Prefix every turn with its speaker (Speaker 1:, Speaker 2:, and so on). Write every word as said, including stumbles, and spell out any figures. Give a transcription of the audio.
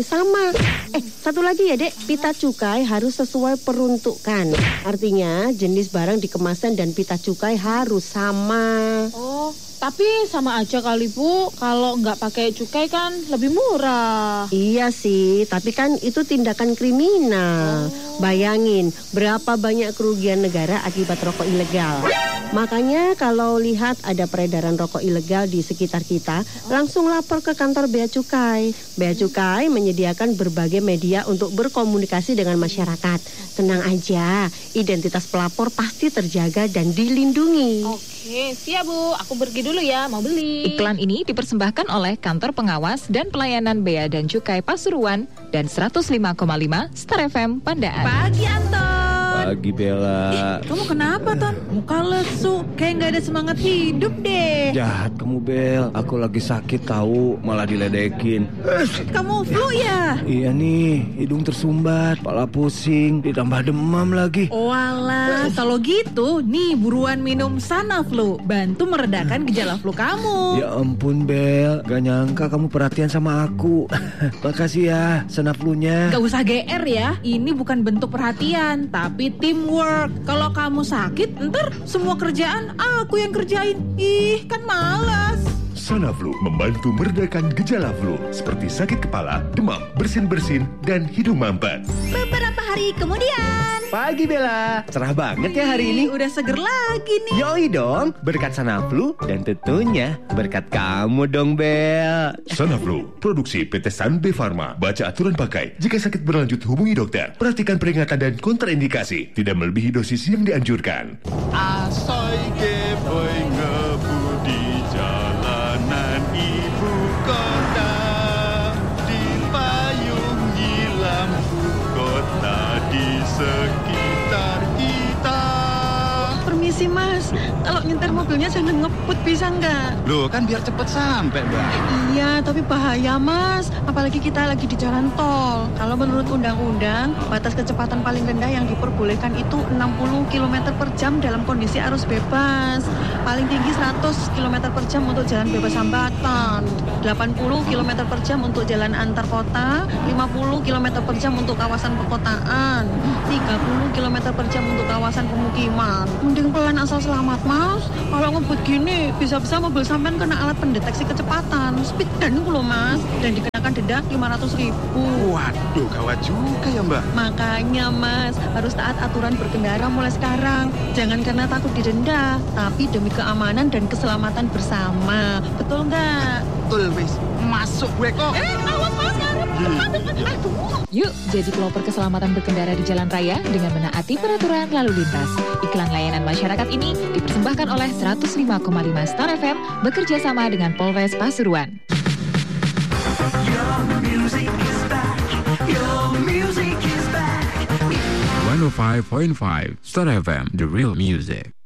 Speaker 1: sama. Eh, satu lagi ya dek, pita cukai harus sesuai peruntukan. Artinya jenis barang di kemasan dan pita cukai harus sama.
Speaker 2: Oh, tapi sama aja kali Bu, kalau nggak pakai cukai kan lebih murah.
Speaker 1: Iya sih, tapi kan itu tindakan kriminal.
Speaker 2: Oh.
Speaker 1: Bayangin, berapa banyak kerugian negara akibat rokok ilegal. Makanya kalau lihat ada peredaran rokok ilegal di sekitar kita, langsung lapor ke kantor Bea Cukai. Bea Cukai menyediakan berbagai media untuk berkomunikasi dengan masyarakat. Tenang aja, identitas pelapor pasti terjaga dan dilindungi.
Speaker 2: Oke, siap Bu. Aku pergi dulu ya, mau beli.
Speaker 3: Iklan ini dipersembahkan oleh Kantor Pengawas dan Pelayanan Bea dan Cukai Pasuruan dan seratus lima koma lima Star F M Pandaan.
Speaker 4: Pagi Anton.
Speaker 5: Pagi Bella.
Speaker 4: Eh, kamu kenapa Ton? Muka lesu, kayak nggak ada semangat hidup deh.
Speaker 5: Jahat kamu Bel, aku lagi sakit tahu, malah diledekin.
Speaker 4: Kamu flu ya?
Speaker 5: Iya nih, hidung tersumbat, kepala pusing, ditambah demam lagi.
Speaker 4: Walah, kalau gitu, nih buruan minum Sanaflu, bantu meredakan gejala flu kamu.
Speaker 5: Ya ampun Bel, gak nyangka kamu perhatian sama aku. Makasih ya, Sanaflunya.
Speaker 4: Gak usah G R ya, ini bukan bentuk perhatian, tapi teamwork. Kalau kamu sakit, ntar semua kerjaan aku yang kerjain. Ih, kan malas.
Speaker 6: Sanaflu membantu meredakan gejala flu seperti sakit kepala, demam, bersin-bersin, dan hidung mampet.
Speaker 4: Beberapa hari kemudian.
Speaker 5: Pagi Bella, cerah banget ya hari ini.
Speaker 4: Udah seger lagi nih.
Speaker 5: Yoi dong, berkat Sanaflu dan tentunya berkat kamu dong Bel.
Speaker 6: Sanaflu, produksi P T Sanbe Pharma. Baca aturan pakai. Jika sakit berlanjut hubungi dokter. Perhatikan peringatan dan kontraindikasi. Tidak melebihi dosis yang dianjurkan.
Speaker 7: Asoy boy ngebudi jalanan ibu kota, dipayungi lampu kota di sekitar kita.
Speaker 8: Permisi Mas, kalau nyetir mobilnya jangan ngebut bisa nggak?
Speaker 7: Loh kan biar cepet sampai Mbak.
Speaker 8: Iya, tapi bahaya Mas, apalagi kita lagi di jalan tol. Kalau menurut undang-undang, batas kecepatan paling rendah yang diperbolehkan itu enam puluh kilometer per jam dalam kondisi arus bebas. Paling tinggi seratus kilometer per jam untuk jalan bebas hambatan, delapan puluh kilometer per jam untuk jalan antar kota, lima puluh kilometer per jam untuk kawasan perkotaan, tiga puluh kilometer per jam untuk kawasan pemukiman. Mending pelan asal selamat Mas. Kalau ngebut gini, bisa-bisa mobil sampean kena alat pendeteksi kecepatan, speed gun itu loh Mas, dan dikenakan denda lima ratus ribu.
Speaker 7: Waduh, gawat juga ya Mbak.
Speaker 8: Makanya Mas, harus taat aturan berkendara mulai sekarang. Jangan karena takut didenda, tapi demi keamanan dan keselamatan bersama. Betul nggak?
Speaker 7: Betul wis, masuk gue kok.
Speaker 8: Eh, awas Mas, ngarep. Aduh.
Speaker 3: Yuk, jadi pelopor keselamatan berkendara di jalan raya dengan menaati peraturan lalu lintas. Iklan layanan masyarakat ini dipersembahkan oleh seratus lima koma lima Star F M bekerja sama dengan Polres Pasuruan.
Speaker 9: one oh five point five Star F M, the real music.